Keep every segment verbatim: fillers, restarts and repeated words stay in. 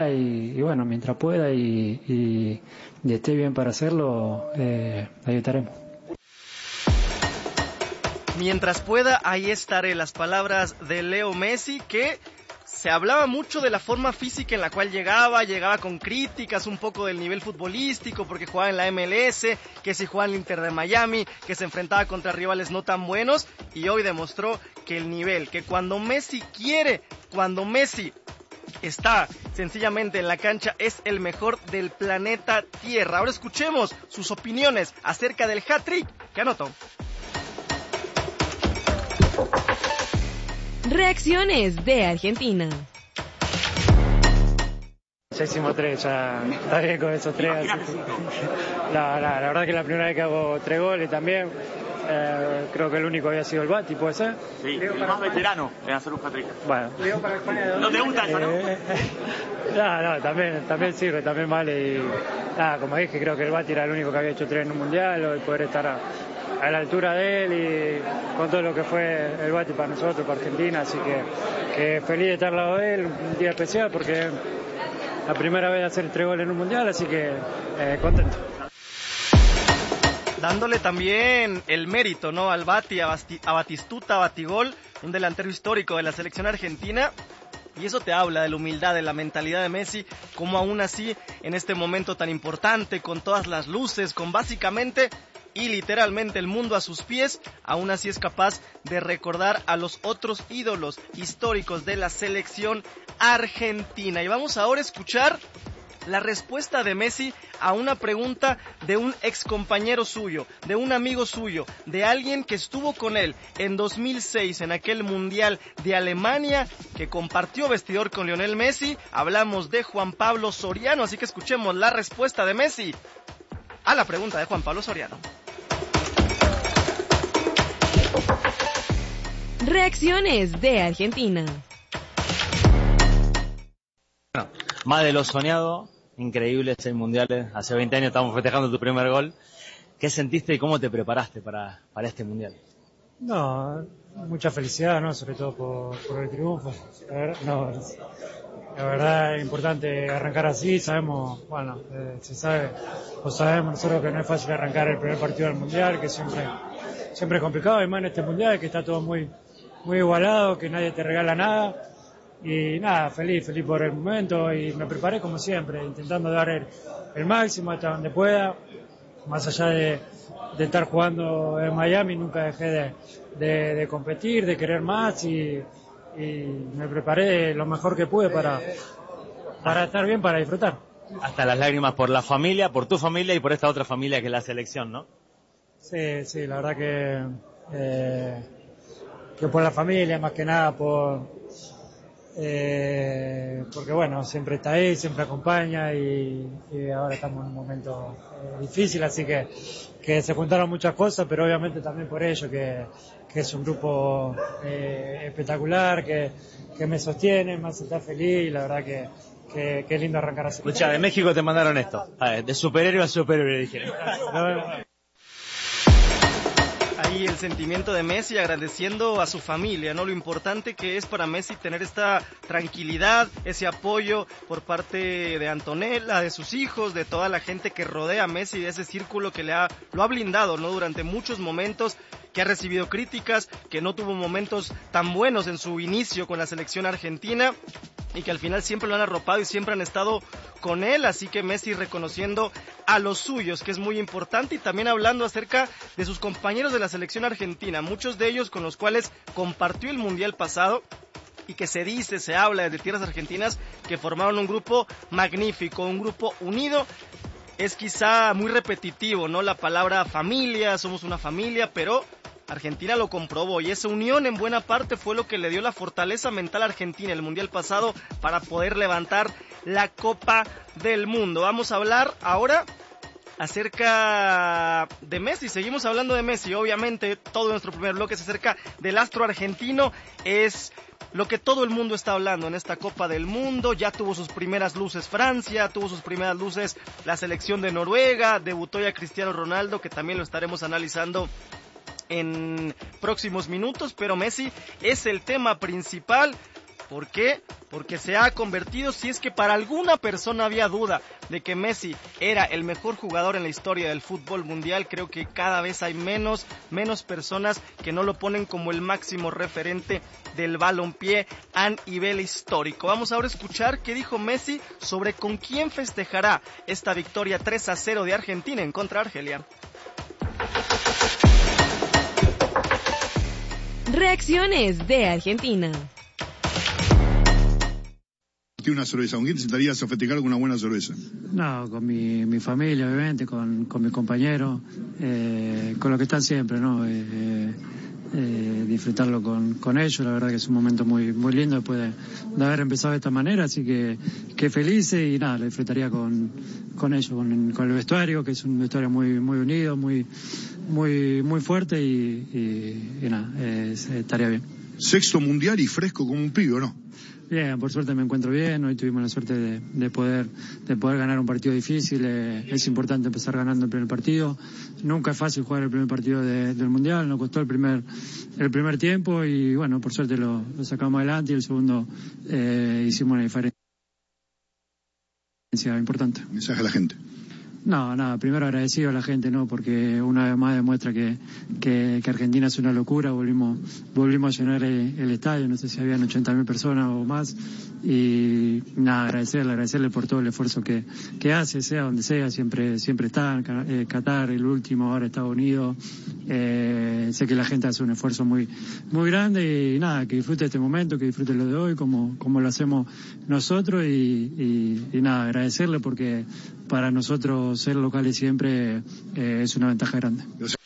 Y, y bueno, mientras pueda y, y, y esté bien para hacerlo, eh, ahí estaremos. Mientras pueda, ahí estaré. Las palabras de Leo Messi, que se hablaba mucho de la forma física en la cual llegaba, llegaba con críticas un poco del nivel futbolístico, porque jugaba en la M L S, que si jugaba en el Inter de Miami, que se enfrentaba contra rivales no tan buenos, y hoy demostró que el nivel, que cuando Messi quiere, cuando Messi está sencillamente en la cancha, es el mejor del planeta Tierra. Ahora escuchemos sus opiniones acerca del hat-trick que anotó. Reacciones de Argentina. Ya hicimos tres, ya está bien con esos tres. Así que... la, la, la verdad que es la primera vez que hago tres goles también. Eh, creo que el único había sido el Bati, ¿puede ser? Sí, el más veterano en hacer un hat-trick. Bueno. ¿No te gusta eso, no? Eh, no, no, también, también sirve, también vale. Y, nada, como dije, creo que el Bati era el único que había hecho tres en un mundial, el poder estar a, a la altura de él y con todo lo que fue el Bati para nosotros, para Argentina. Así que, que feliz de estar al lado de él, un día especial porque la primera vez de hacer tres goles en un mundial, así que eh, contento. Dándole también el mérito, ¿no?, al Bati, a, Basti, a Batistuta, a Batigol, un delantero histórico de la selección argentina. Y eso te habla de la humildad, de la mentalidad de Messi, como aún así, en este momento tan importante, con todas las luces, con básicamente y literalmente el mundo a sus pies, aún así es capaz de recordar a los otros ídolos históricos de la selección argentina. Y vamos ahora a escuchar la respuesta de Messi a una pregunta de un ex compañero suyo, de un amigo suyo, de alguien que estuvo con él en dos mil seis en aquel Mundial de Alemania, que compartió vestidor con Lionel Messi. Hablamos de Juan Pablo Soriano, así que escuchemos la respuesta de Messi a la pregunta de Juan Pablo Soriano. Reacciones de Argentina. Bueno, más de lo soñado, increíble este mundial. Hace veinte años estamos festejando tu primer gol. ¿Qué sentiste y cómo te preparaste para, para este mundial? No, mucha felicidad, ¿no? Sobre todo por, por el triunfo. La verdad, no, la verdad es importante arrancar así. Sabemos, bueno, eh, se sabe, o sabemos nosotros que no es fácil arrancar el primer partido del mundial, que siempre, siempre es complicado, y más en este mundial, que está todo muy, muy igualado, que nadie te regala nada. Y nada, feliz, feliz por el momento, y me preparé como siempre, intentando dar el, el máximo hasta donde pueda, más allá de, de estar jugando en Miami, nunca dejé de, de, de competir, de querer más, y, y me preparé lo mejor que pude para, para estar bien, para disfrutar. Hasta las lágrimas por la familia, por tu familia y por esta otra familia que es la selección, ¿no? Sí, sí, la verdad que, eh, que por la familia, más que nada por... Eh, porque bueno, siempre está ahí, siempre acompaña, y, y ahora estamos en un momento eh, difícil, así que, que se juntaron muchas cosas, pero obviamente también por ello, que, que es un grupo eh, espectacular, que, que me sostiene, me hace estar feliz, y la verdad que, que, que es lindo arrancar así. Escucha, de México te mandaron esto, a ver, de superhéroe a superhéroe, dijeron. Ahí el sentimiento de Messi agradeciendo a su familia, ¿no? Lo importante que es para Messi tener esta tranquilidad, ese apoyo por parte de Antonella, de sus hijos, de toda la gente que rodea a Messi, de ese círculo que le ha, lo ha blindado, ¿no? Durante muchos momentos, que ha recibido críticas, que no tuvo momentos tan buenos en su inicio con la selección argentina, y que al final siempre lo han arropado y siempre han estado con él. Así que Messi reconociendo a los suyos, que es muy importante, y también hablando acerca de sus compañeros de la selección argentina, muchos de ellos con los cuales compartió el mundial pasado, y que se dice, se habla desde tierras argentinas que formaron un grupo magnífico, un grupo unido. Es quizá muy repetitivo, ¿no?, la palabra familia, somos una familia, pero Argentina lo comprobó, y esa unión en buena parte fue lo que le dio la fortaleza mental a Argentina el mundial pasado para poder levantar la Copa del Mundo. Vamos a hablar ahora acerca de Messi, seguimos hablando de Messi, obviamente todo nuestro primer bloque es acerca del astro argentino, es lo que todo el mundo está hablando en esta Copa del Mundo. Ya tuvo sus primeras luces Francia, tuvo sus primeras luces la selección de Noruega, debutó ya Cristiano Ronaldo, que también lo estaremos analizando en próximos minutos, pero Messi es el tema principal. ¿Por qué? Porque se ha convertido, si es que para alguna persona había duda de que Messi era el mejor jugador en la historia del fútbol mundial, creo que cada vez hay menos, menos personas que no lo ponen como el máximo referente del balompié a nivel histórico. Vamos ahora a escuchar qué dijo Messi sobre con quién festejará esta victoria tres a cero de Argentina en contra de Argelia. Reacciones de Argentina. Una cerveza, ¿con quién te sentarías a festejar con una buena cerveza? No, con mi, mi familia, obviamente, con, con mis compañeros, eh, con lo que están siempre, ¿no? Eh, eh, disfrutarlo con, con ellos, la verdad que es un momento muy muy lindo después de, de haber empezado de esta manera, así que, que felices y nada, lo disfrutaría con, con ellos, con, con el vestuario, que es un vestuario muy muy unido, muy muy muy fuerte y, y, y nada, eh, estaría bien. Sexto mundial y fresco como un pibe, ¿no? Bien, por suerte me encuentro bien, hoy tuvimos la suerte de, de poder de poder ganar un partido difícil, eh, es importante empezar ganando el primer partido, nunca es fácil jugar el primer partido de, del Mundial, nos costó el primer el primer tiempo y bueno, por suerte lo, lo sacamos adelante y el segundo eh, hicimos una diferencia importante. Mensaje a la gente. No, nada, primero agradecido a la gente, ¿no? Porque una vez más demuestra que, que, que Argentina es una locura, volvimos volvimos a llenar el, el estadio, no sé si habían ochenta mil personas o más, y nada, agradecerle, agradecerle por todo el esfuerzo que, que hace, sea donde sea, siempre siempre está, eh, Qatar, el último, ahora Estados Unidos, eh, sé que la gente hace un esfuerzo muy muy grande y nada, que disfrute este momento, que disfrute lo de hoy, como, como lo hacemos nosotros y, y, y nada, agradecerle porque para nosotros ser locales siempre eh, es una ventaja grande.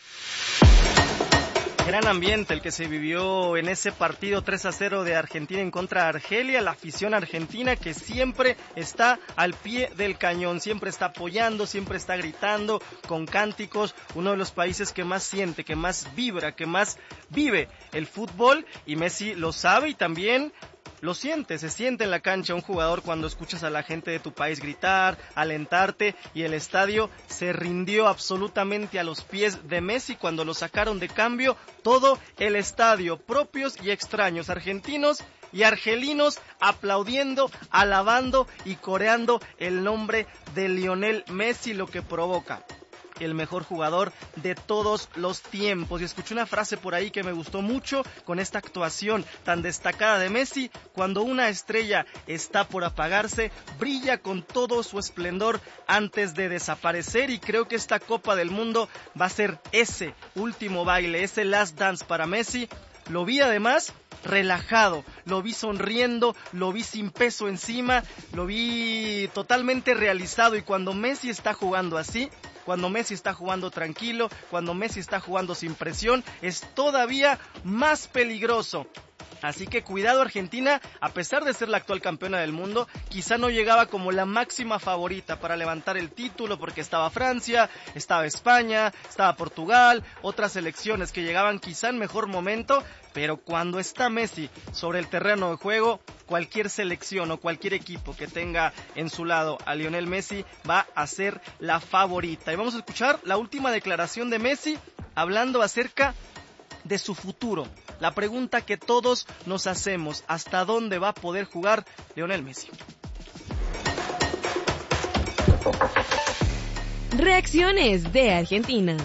Gran ambiente el que se vivió en ese partido tres a cero de Argentina en contra de Argelia, la afición argentina que siempre está al pie del cañón, siempre está apoyando, siempre está gritando con cánticos, uno de los países que más siente, que más vibra, que más vive el fútbol y Messi lo sabe y también lo siente, se siente en la cancha un jugador cuando escuchas a la gente de tu país gritar, alentarte y el estadio se rindió absolutamente a los pies de Messi cuando lo sacaron de cambio, todo el estadio, propios y extraños, argentinos y argelinos aplaudiendo, alabando y coreando el nombre de Lionel Messi, lo que provoca el mejor jugador de todos los tiempos. Y escuché una frase por ahí que me gustó mucho con esta actuación tan destacada de Messi: cuando una estrella está por apagarse, brilla con todo su esplendor antes de desaparecer, y creo que esta Copa del Mundo va a ser ese último baile, ese last dance para Messi. Lo vi además relajado, lo vi sonriendo, lo vi sin peso encima, lo vi totalmente realizado, y cuando Messi está jugando así, cuando Messi está jugando tranquilo, cuando Messi está jugando sin presión, es todavía más peligroso. Así que cuidado Argentina, a pesar de ser la actual campeona del mundo, quizá no llegaba como la máxima favorita para levantar el título porque estaba Francia, estaba España, estaba Portugal, otras selecciones que llegaban quizá en mejor momento, pero cuando está Messi sobre el terreno de juego, cualquier selección o cualquier equipo que tenga en su lado a Lionel Messi va a ser la favorita. Y vamos a escuchar la última declaración de Messi hablando acerca de su futuro. La pregunta que todos nos hacemos: ¿hasta dónde va a poder jugar Lionel Messi? Reacciones de Argentina.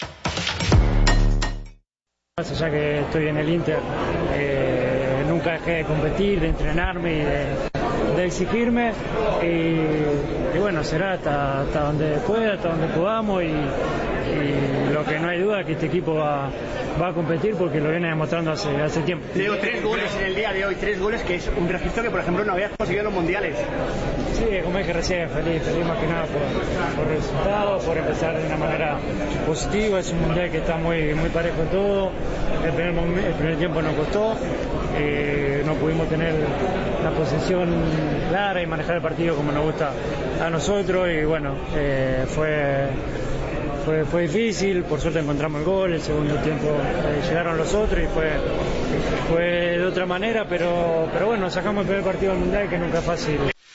Ya que estoy en el Inter, eh, nunca dejé de competir, de entrenarme y de, de exigirme, y, y bueno, será hasta, hasta donde pueda, hasta donde podamos, y, y lo que no hay duda es que este equipo va, va a competir porque lo viene demostrando hace, hace tiempo. Leo, tres goles en el día de hoy, tres goles que es un registro que por ejemplo no habías conseguido en los mundiales. Sí, como dije recién, feliz, feliz más que nada por, por el resultado, por empezar de una manera positiva. Es un mundial que está muy, muy parejo todo. El primer, el primer tiempo nos costó, eh, no pudimos tener la posesión clara y manejar el partido como nos gusta a nosotros, y bueno, eh, fue, fue fue difícil. Por suerte encontramos el gol, el segundo tiempo eh, llegaron los otros y fue fue de otra manera, pero pero bueno, sacamos el primer partido del mundial, que nunca es fácil.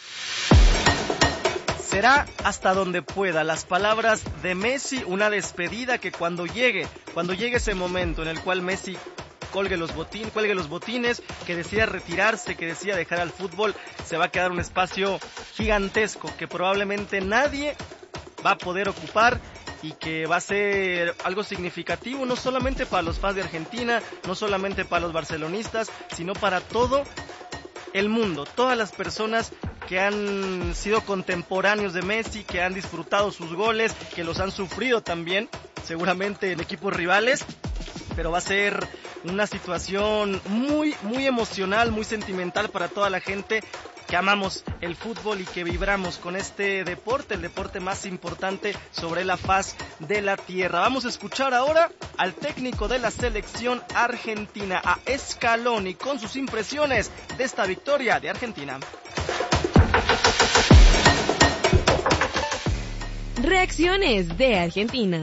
Será hasta donde pueda, las palabras de Messi, una despedida que cuando llegue, cuando llegue ese momento en el cual Messi colgue los botines, cuelgue los botines, que decida retirarse, que decida dejar al fútbol, se va a quedar un espacio gigantesco que probablemente nadie va a poder ocupar y que va a ser algo significativo no solamente para los fans de Argentina, no solamente para los barcelonistas, sino para todo el mundo, todas las personas que han sido contemporáneos de Messi, que han disfrutado sus goles, que los han sufrido también, seguramente en equipos rivales, pero va a ser una situación muy, muy emocional, muy sentimental para toda la gente que amamos el fútbol y que vibramos con este deporte, el deporte más importante sobre la faz de la tierra. Vamos a escuchar ahora al técnico de la selección argentina, a Scaloni, con sus impresiones de esta victoria de Argentina. Reacciones de Argentina.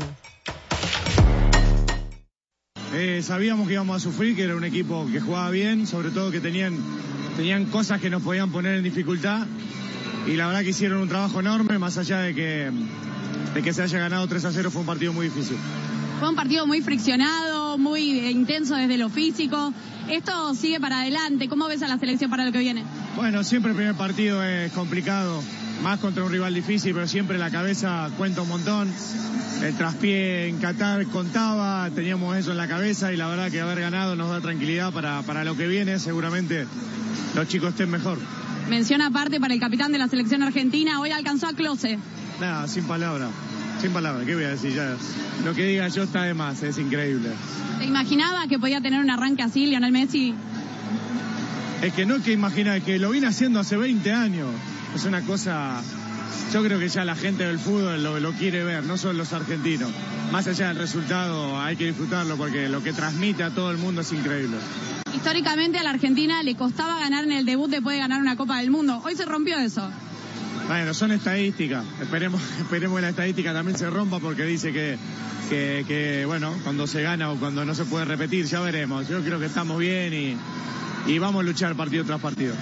Eh, sabíamos que íbamos a sufrir, que era un equipo que jugaba bien, sobre todo que tenían, tenían cosas que nos podían poner en dificultad, y la verdad que hicieron un trabajo enorme, más allá de que, de que se haya ganado tres a cero, fue un partido muy difícil. Fue un partido muy friccionado, muy intenso desde lo físico. Esto sigue para adelante. ¿Cómo ves a la selección para lo que viene? Bueno, siempre el primer partido es complicado, más contra un rival difícil, pero siempre la cabeza cuenta un montón. El traspié en Qatar contaba, teníamos eso en la cabeza, y la verdad que haber ganado nos da tranquilidad para, para lo que viene. Seguramente los chicos estén mejor. Mención aparte para el capitán de la selección argentina, hoy alcanzó a Klose. Nada, sin palabras, sin palabras, ¿qué voy a decir? Ya, lo que diga yo está de más, es increíble. ¿Te imaginaba que podía tener un arranque así, Lionel Messi? Es que no es que imagina, es que lo vine haciendo hace veinte años. Es una cosa, yo creo que ya la gente del fútbol lo, lo quiere ver, no solo los argentinos. Más allá del resultado, hay que disfrutarlo porque lo que transmite a todo el mundo es increíble. Históricamente a la Argentina le costaba ganar en el debut después de ganar una Copa del Mundo. Hoy se rompió eso. Bueno, son estadísticas. Esperemos, esperemos que la estadística también se rompa, porque dice que, que, que, bueno, cuando se gana o cuando no se puede repetir, ya veremos. Yo creo que estamos bien y, y vamos a luchar partido tras partido.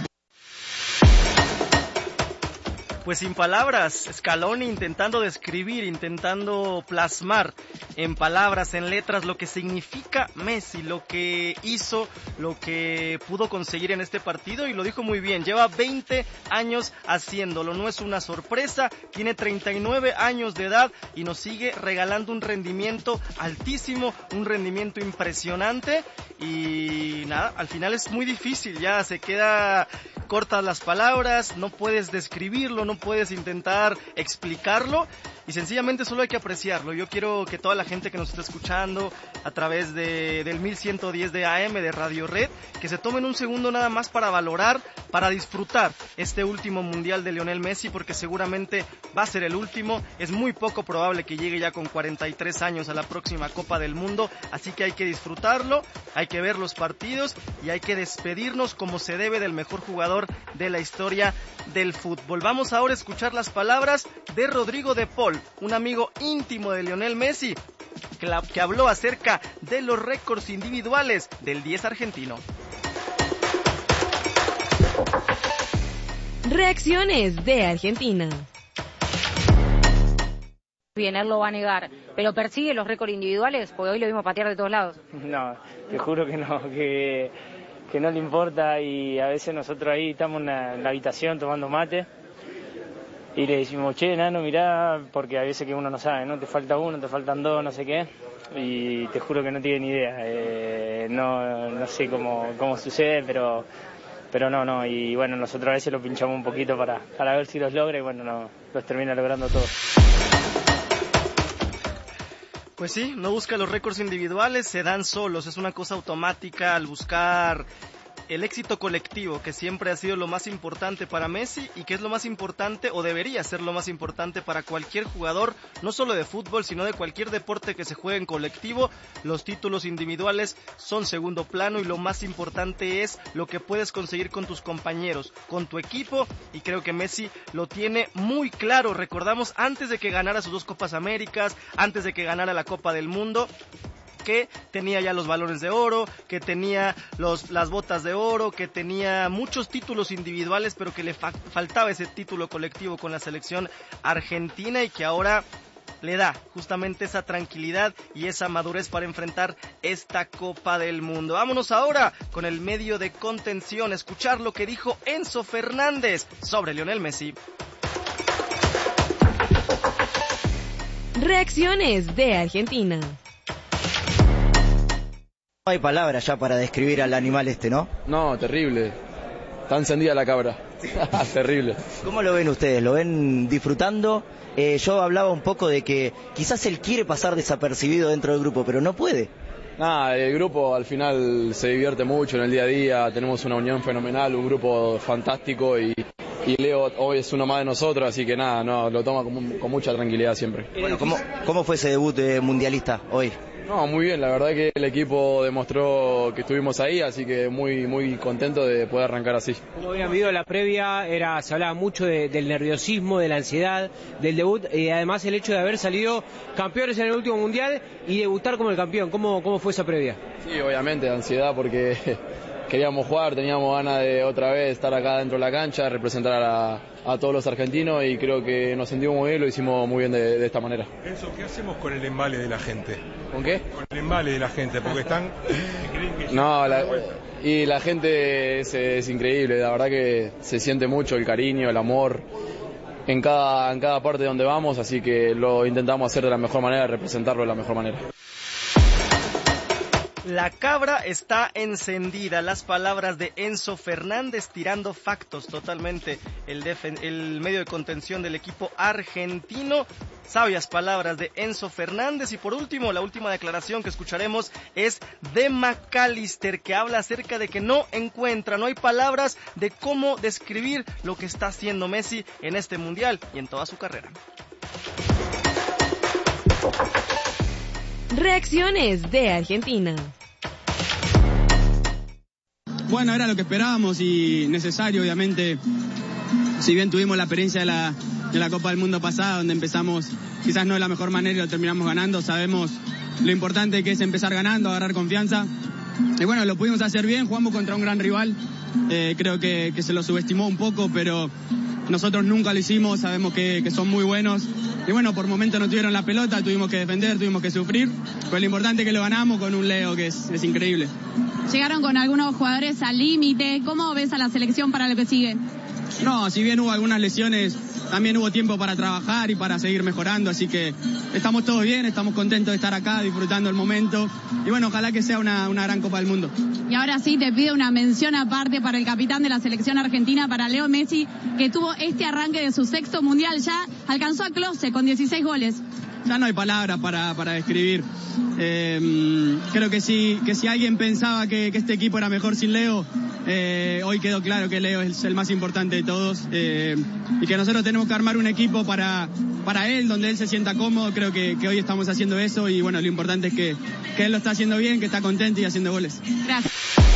Pues sin palabras, Scaloni intentando describir, intentando plasmar en palabras, en letras, lo que significa Messi, lo que hizo, lo que pudo conseguir en este partido, y lo dijo muy bien. Lleva veinte años haciéndolo, no es una sorpresa, tiene treinta y nueve años de edad y nos sigue regalando un rendimiento altísimo, un rendimiento impresionante, y nada, al final es muy difícil, ya se queda cortas las palabras, no puedes describirlo, no puedes intentar explicarlo, y sencillamente solo hay que apreciarlo. Yo quiero que toda la gente que nos está escuchando a través de, del mil ciento diez de A M de Radio Red, que se tomen un segundo nada más para valorar, para disfrutar este último mundial de Lionel Messi, porque seguramente va a ser el último. Es muy poco probable que llegue ya con cuarenta y tres años a la próxima Copa del Mundo, así que hay que disfrutarlo, hay que ver los partidos y hay que despedirnos como se debe del mejor jugador de la historia del fútbol. Vamos ahora a escuchar las palabras de Rodrigo de Paul, un amigo íntimo de Lionel Messi, que, la, que habló acerca de los récords individuales del diez argentino. Reacciones de Argentina. Bien, él lo va a negar, pero persigue los récords individuales, porque hoy lo vimos patear de todos lados. No, te juro que no, que, que no le importa, y a veces nosotros ahí estamos en la, en la habitación tomando mate y le decimos, che, nano, mirá, porque a veces que uno no sabe, ¿no? Te falta uno, te faltan dos, no sé qué, y te juro que no tiene ni idea, eh, no, no sé cómo, cómo sucede, pero... Pero no, no, y bueno, nosotros a veces lo pinchamos un poquito para, para ver si los logra, y bueno, no, los termina logrando todos. Pues sí, no busca los récords individuales, se dan solos, es una cosa automática al buscar el éxito colectivo, que siempre ha sido lo más importante para Messi y que es lo más importante, o debería ser lo más importante para cualquier jugador, no solo de fútbol, sino de cualquier deporte que se juegue en colectivo. Los títulos individuales son segundo plano y lo más importante es lo que puedes conseguir con tus compañeros, con tu equipo, y creo que Messi lo tiene muy claro. Recordamos antes de que ganara sus dos Copas Américas, antes de que ganara la Copa del Mundo, que tenía ya los balones de oro, que tenía los, las botas de oro, que tenía muchos títulos individuales, pero que le fa- faltaba ese título colectivo con la selección argentina, y que ahora le da justamente esa tranquilidad y esa madurez para enfrentar esta Copa del Mundo. Vámonos ahora con el medio de contención, escuchar lo que dijo Enzo Fernández sobre Lionel Messi. Reacciones de Argentina. No hay palabras ya para describir al animal este, ¿no? No, terrible. Está encendida la cabra. Terrible. ¿Cómo lo ven ustedes? ¿Lo ven disfrutando? Eh, yo hablaba un poco de que quizás él quiere pasar desapercibido dentro del grupo, pero no puede. Nada, el grupo al final se divierte mucho en el día a día, tenemos una unión fenomenal, un grupo fantástico y, y Leo hoy es uno más de nosotros, así que nada, no, lo toma con, con mucha tranquilidad siempre. Bueno, ¿cómo, cómo fue ese debut de mundialista hoy? No, muy bien, la verdad que el equipo demostró que estuvimos ahí, así que muy muy contento de poder arrancar así. Como habían visto la previa, era, se hablaba mucho de, del nerviosismo, de la ansiedad, del debut, y además el hecho de haber salido campeones en el último mundial y debutar como el campeón. ¿Cómo, cómo fue esa previa? Sí, obviamente, ansiedad porque queríamos jugar, teníamos ganas de otra vez estar acá dentro de la cancha, representar a, la, a todos los argentinos y creo que nos sentimos muy bien, lo hicimos muy bien de, de esta manera. Enzo, ¿qué hacemos con el embale de la gente? ¿Con qué? Con el embale de la gente, porque están... que no, la, y la gente es, es increíble, la verdad que se siente mucho el cariño, el amor en cada, en cada parte donde vamos, así que lo intentamos hacer de la mejor manera, representarlo de la mejor manera. La cabra está encendida, las palabras de Enzo Fernández tirando factos totalmente, el, defen- el medio de contención del equipo argentino, sabias palabras de Enzo Fernández. Y por último, la última declaración que escucharemos es de McAllister, que habla acerca de que no encuentra, no hay palabras de cómo describir lo que está haciendo Messi en este mundial y en toda su carrera. Reacciones de Argentina. Bueno, era lo que esperábamos y necesario, obviamente. Si bien tuvimos la experiencia de la, de la Copa del Mundo pasada, donde empezamos quizás no de la mejor manera y lo terminamos ganando, sabemos lo importante que es empezar ganando, agarrar confianza. Y bueno, lo pudimos hacer bien, jugamos contra un gran rival. Eh, creo que, que se lo subestimó un poco, pero nosotros nunca lo hicimos, sabemos que, que son muy buenos. Y bueno, por momentos no tuvieron la pelota, tuvimos que defender, tuvimos que sufrir, pero lo importante es que lo ganamos con un Leo que es, es increíble. Llegaron con algunos jugadores al límite, ¿cómo ves a la selección para lo que sigue? No, si bien hubo algunas lesiones, también hubo tiempo para trabajar y para seguir mejorando, así que estamos todos bien, estamos contentos de estar acá, disfrutando el momento, y bueno, ojalá que sea una, una gran Copa del Mundo. Y ahora sí te pido una mención aparte para el capitán de la selección argentina, para Leo Messi, que tuvo este arranque de su sexto mundial, ya alcanzó a Klose con dieciséis goles. Ya no hay palabras para, para describir. Eh, creo que si, que si alguien pensaba que, que este equipo era mejor sin Leo, eh, hoy quedó claro que Leo es el más importante de todos, eh, y que nosotros tenemos que armar un equipo para, para él, donde él se sienta cómodo. Creo que, que hoy estamos haciendo eso y bueno, lo importante es que, que él lo está haciendo bien, que está contento y haciendo goles. Gracias.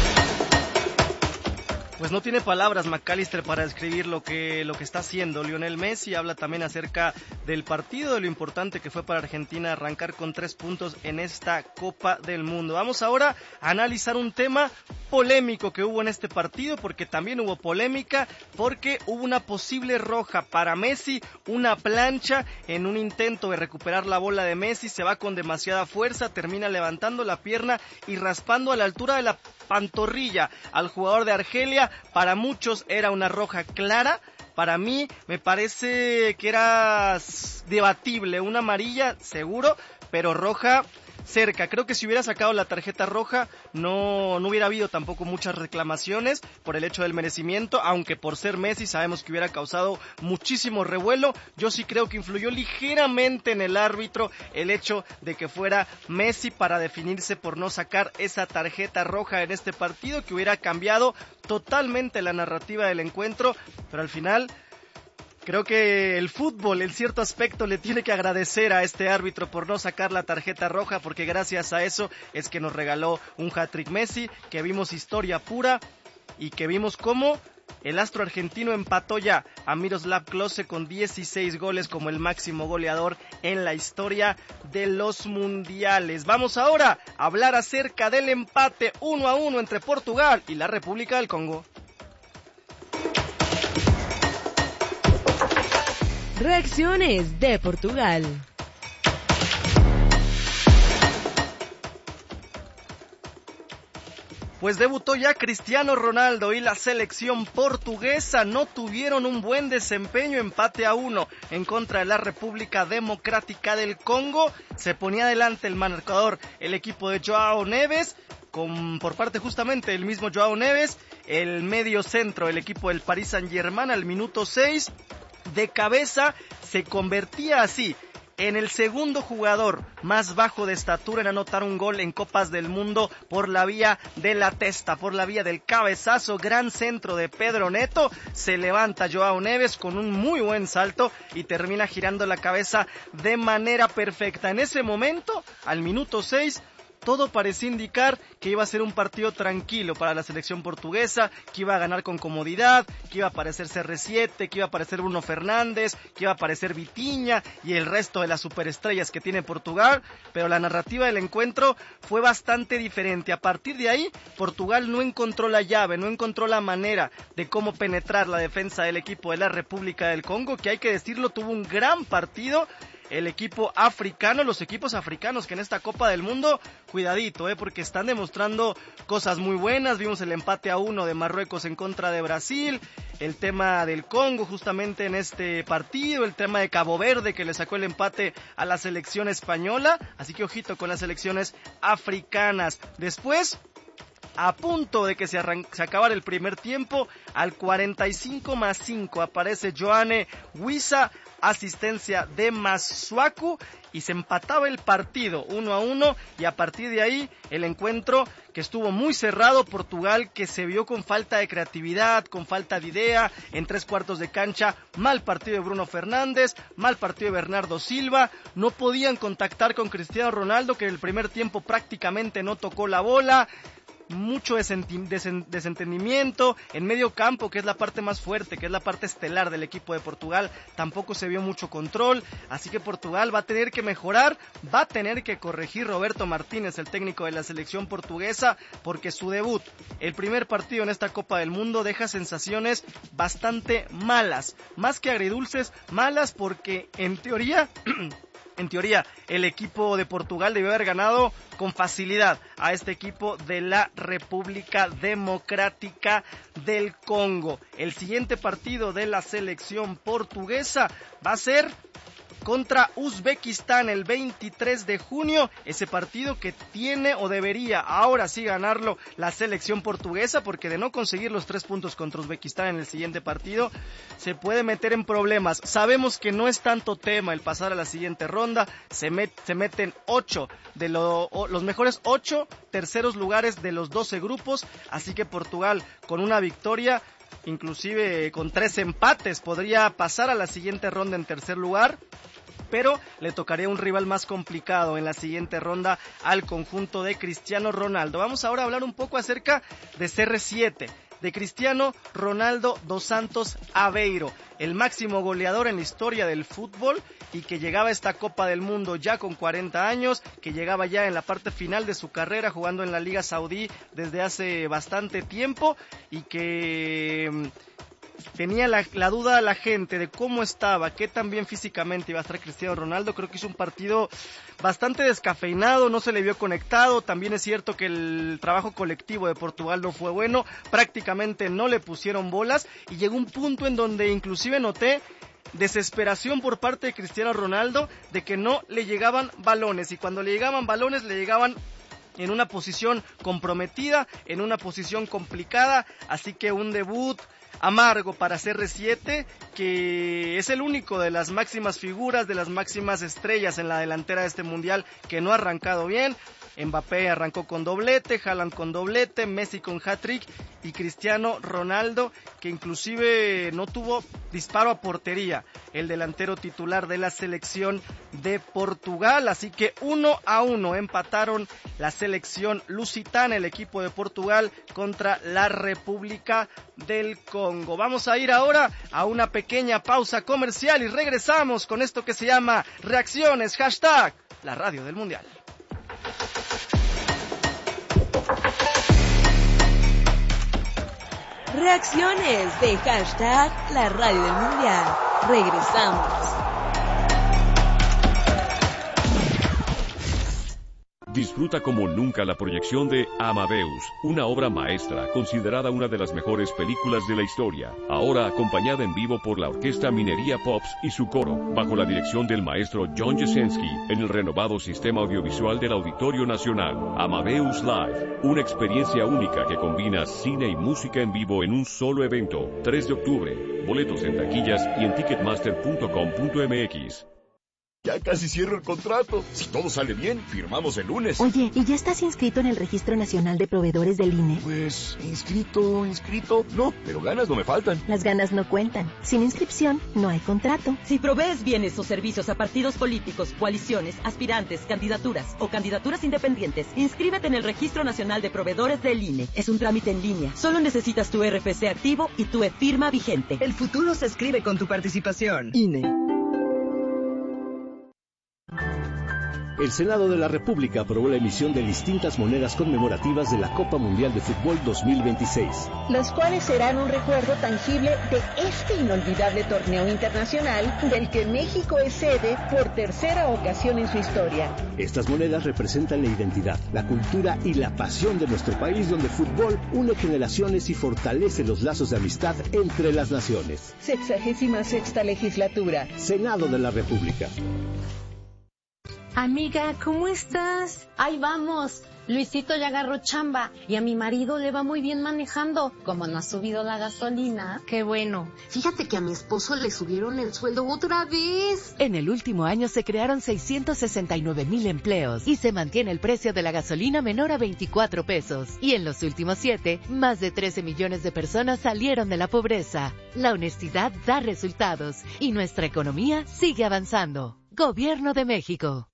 Pues no tiene palabras McAllister para describir lo que, lo que está haciendo Lionel Messi. Habla también acerca del partido, de lo importante que fue para Argentina arrancar con tres puntos en esta Copa del Mundo. Vamos ahora a analizar un tema polémico que hubo en este partido, porque también hubo polémica, porque hubo una posible roja para Messi, una plancha en un intento de recuperar la bola de Messi, se va con demasiada fuerza, termina levantando la pierna y raspando a la altura de la pantorrilla al jugador de Argelia. Para muchos era una roja clara, para mí me parece que era debatible, una amarilla seguro, pero roja cerca. Creo que si hubiera sacado la tarjeta roja no, no hubiera habido tampoco muchas reclamaciones por el hecho del merecimiento, aunque por ser Messi sabemos que hubiera causado muchísimo revuelo. Yo sí creo que influyó ligeramente en el árbitro el hecho de que fuera Messi para definirse por no sacar esa tarjeta roja en este partido, que hubiera cambiado totalmente la narrativa del encuentro, pero al final creo que el fútbol en cierto aspecto le tiene que agradecer a este árbitro por no sacar la tarjeta roja, porque gracias a eso es que nos regaló un hat-trick Messi, que vimos historia pura y que vimos cómo el astro argentino empató ya a Miroslav Klose con dieciséis goles como el máximo goleador en la historia de los mundiales. Vamos ahora a hablar acerca del empate uno a uno entre Portugal y la República del Congo. Reacciones de Portugal. Pues debutó ya Cristiano Ronaldo y la selección portuguesa no tuvieron un buen desempeño, empate a uno en contra de la República Democrática del Congo. Se ponía adelante el marcador el equipo de Joao Neves, con, por parte justamente del mismo Joao Neves, el medio centro, el equipo del Paris Saint-Germain al minuto seis, de cabeza se convertía así en el segundo jugador más bajo de estatura en anotar un gol en Copas del Mundo por la vía de la testa, por la vía del cabezazo. Gran centro de Pedro Neto, se levanta Joao Neves con un muy buen salto y termina girando la cabeza de manera perfecta. En ese momento, al minuto seis, todo parecía indicar que iba a ser un partido tranquilo para la selección portuguesa, que iba a ganar con comodidad, que iba a aparecer C R siete, que iba a aparecer Bruno Fernández, que iba a aparecer Vitinha y el resto de las superestrellas que tiene Portugal, pero la narrativa del encuentro fue bastante diferente. A partir de ahí, Portugal no encontró la llave, no encontró la manera de cómo penetrar la defensa del equipo de la República del Congo, que hay que decirlo, tuvo un gran partido. El equipo africano, los equipos africanos que en esta Copa del Mundo, cuidadito, eh, porque están demostrando cosas muy buenas. Vimos el empate a uno de Marruecos en contra de Brasil, el tema del Congo justamente en este partido, el tema de Cabo Verde que le sacó el empate a la selección española, así que ojito con las selecciones africanas. Después, a punto de que se, arran- se acabara el primer tiempo, al cuarenta y cinco más cinco aparece Joane Wissa, asistencia de Masuaku, y se empataba el partido uno a uno, y a partir de ahí el encuentro que estuvo muy cerrado. Portugal que se vio con falta de creatividad, con falta de idea en tres cuartos de cancha. Mal partido de Bruno Fernández, mal partido de Bernardo Silva, no podían contactar con Cristiano Ronaldo, que en el primer tiempo prácticamente no tocó la bola. Mucho desenti- desen- desentendimiento en medio campo, que es la parte más fuerte, que es la parte estelar del equipo de Portugal. Tampoco se vio mucho control, así que Portugal va a tener que mejorar, va a tener que corregir Roberto Martínez, el técnico de la selección portuguesa, porque su debut, el primer partido en esta Copa del Mundo, deja sensaciones bastante malas, más que agridulces, malas, porque en teoría... En teoría, el equipo de Portugal debió haber ganado con facilidad a este equipo de la República Democrática del Congo. El siguiente partido de la selección portuguesa va a ser contra Uzbekistán el veintitrés de junio, ese partido que tiene o debería ahora sí ganarlo la selección portuguesa, porque de no conseguir los tres puntos contra Uzbekistán en el siguiente partido, se puede meter en problemas. Sabemos que no es tanto tema el pasar a la siguiente ronda, se, met, se meten ocho de lo, o, los mejores ocho terceros lugares de los doce grupos, así que Portugal con una victoria, inclusive con tres empates, podría pasar a la siguiente ronda en tercer lugar, pero le tocaría un rival más complicado en la siguiente ronda al conjunto de Cristiano Ronaldo. Vamos ahora a hablar un poco acerca de C R siete, de Cristiano Ronaldo dos Santos Aveiro, el máximo goleador en la historia del fútbol y que llegaba a esta Copa del Mundo ya con cuarenta años, que llegaba ya en la parte final de su carrera jugando en la Liga Saudí desde hace bastante tiempo y que tenía la, la duda a la gente de cómo estaba, qué tan bien físicamente iba a estar Cristiano Ronaldo. Creo que hizo un partido bastante descafeinado, no se le vio conectado. También es cierto que el trabajo colectivo de Portugal no fue bueno, prácticamente no le pusieron bolas y llegó un punto en donde inclusive noté desesperación por parte de Cristiano Ronaldo de que no le llegaban balones, y cuando le llegaban balones le llegaban en una posición comprometida, en una posición complicada, así que un debut amargo para C R siete, que es el único de las máximas figuras, de las máximas estrellas en la delantera de este mundial que no ha arrancado bien. Mbappé arrancó con doblete, Haaland con doblete, Messi con hat-trick y Cristiano Ronaldo, que inclusive no tuvo disparo a portería, el delantero titular de la selección de Portugal. Así que uno a uno empataron la selección lusitana, el equipo de Portugal, contra la República del Congo. Vamos a ir ahora a una pequeña pausa comercial y regresamos con esto que se llama Reacciones, hashtag la radio del mundial. Reacciones de hashtag la radio del mundial. Regresamos. Disfruta como nunca la proyección de Amadeus, una obra maestra considerada una de las mejores películas de la historia, ahora acompañada en vivo por la Orquesta Minería Pops y su coro, bajo la dirección del maestro John Jasenski, en el renovado sistema audiovisual del Auditorio Nacional. Amadeus Live, una experiencia única que combina cine y música en vivo en un solo evento. tres de octubre, boletos en taquillas y en ticketmaster punto com punto m x. Ya casi cierro el contrato. Si todo sale bien, firmamos el lunes. Oye, ¿y ya estás inscrito en el Registro Nacional de Proveedores del I N E? Pues, inscrito, inscrito, no, pero ganas no me faltan. Las ganas no cuentan. Sin inscripción, no hay contrato. Si provees bienes o servicios a partidos políticos, coaliciones, aspirantes, candidaturas o candidaturas independientes, inscríbete en el Registro Nacional de Proveedores del I N E. Es un trámite en línea. Solo necesitas tu R F C activo y tu e-firma vigente. El futuro se escribe con tu participación. I N E. El Senado de la República aprobó la emisión de distintas monedas conmemorativas de la Copa Mundial de Fútbol dos mil veintiséis. Los cuales serán un recuerdo tangible de este inolvidable torneo internacional del que México es sede por tercera ocasión en su historia. Estas monedas representan la identidad, la cultura y la pasión de nuestro país, donde el fútbol une generaciones y fortalece los lazos de amistad entre las naciones. Sexagésima sexta legislatura. Senado de la República. Amiga, ¿cómo estás? Ahí vamos. Luisito ya agarró chamba y a mi marido le va muy bien manejando. Como no ha subido la gasolina. Qué bueno. Fíjate que a mi esposo le subieron el sueldo otra vez. En el último año se crearon seiscientos sesenta y nueve mil empleos y se mantiene el precio de la gasolina menor a veinticuatro pesos. Y en los últimos siete, más de trece millones de personas salieron de la pobreza. La honestidad da resultados y nuestra economía sigue avanzando. Gobierno de México.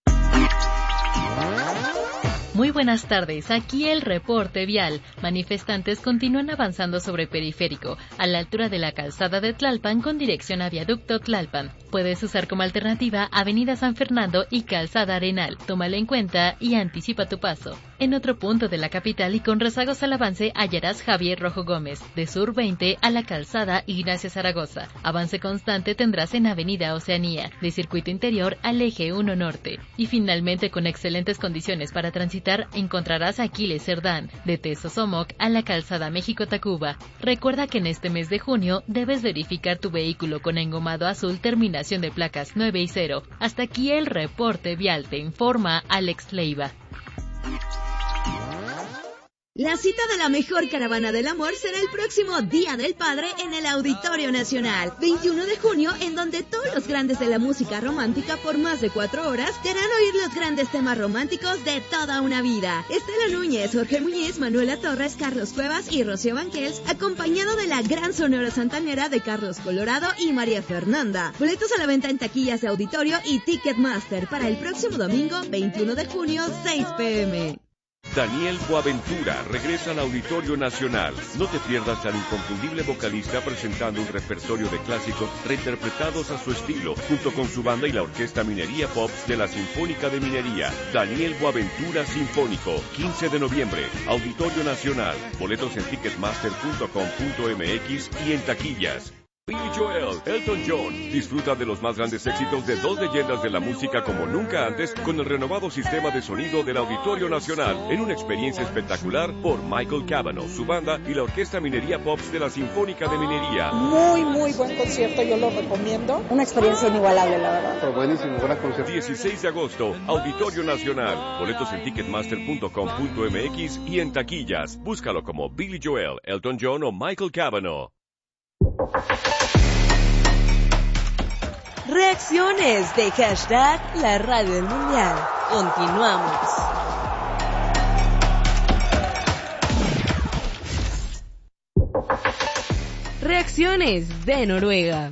Muy buenas tardes, aquí el reporte vial. Manifestantes continúan avanzando sobre Periférico, a la altura de la calzada de Tlalpan con dirección a Viaducto Tlalpan. Puedes usar como alternativa Avenida San Fernando y Calzada Arenal. Tómala en cuenta y anticipa tu paso. En otro punto de la capital y con rezagos al avance hallarás Javier Rojo Gómez, de Sur veinte a la calzada Ignacio Zaragoza. Avance constante tendrás en Avenida Oceanía, de Circuito Interior al Eje uno Norte. Y finalmente con excelentes condiciones para transitar encontrarás a Aquiles Cerdán, de Tesosomoc a la calzada México-Tacuba. Recuerda que en este mes de junio debes verificar tu vehículo con engomado azul terminación de placas nueve y cero. Hasta aquí el reporte vial, te informa Alex Leiva. La cita de la mejor caravana del amor será el próximo Día del Padre en el Auditorio Nacional, veintiuno de junio, en donde todos los grandes de la música romántica por más de cuatro horas te harán oír los grandes temas románticos de toda una vida. Estela Núñez, Jorge Muñiz, Manuela Torres, Carlos Cuevas y Rocío Banquels, acompañado de la gran sonora santanera de Carlos Colorado y María Fernanda. Boletos a la venta en taquillas de Auditorio y Ticketmaster para el próximo domingo, veintiuno de junio, seis pe eme. Daniel Boaventura regresa al Auditorio Nacional. No te pierdas al inconfundible vocalista presentando un repertorio de clásicos reinterpretados a su estilo, junto con su banda y la Orquesta Minería Pops de la Sinfónica de Minería. Daniel Boaventura Sinfónico, quince de noviembre, Auditorio Nacional. Boletos en ticketmaster punto com punto eme equis y en taquillas. Billy Joel, Elton John, disfruta de los más grandes éxitos de dos leyendas de la música como nunca antes con el renovado sistema de sonido del Auditorio Nacional en una experiencia espectacular por Michael Cavanaugh, su banda y la Orquesta Minería Pops de la Sinfónica de Minería. Muy, muy buen concierto, yo lo recomiendo. Una experiencia inigualable, la verdad. Fue buenísimo, gran concierto. dieciséis de agosto, Auditorio Nacional. Boletos en ticketmaster punto com punto eme equis y en taquillas. Búscalo como Billy Joel, Elton John o Michael Cavanaugh. Reacciones de hashtag La Radio del Mundial. Continuamos. Reacciones de Noruega.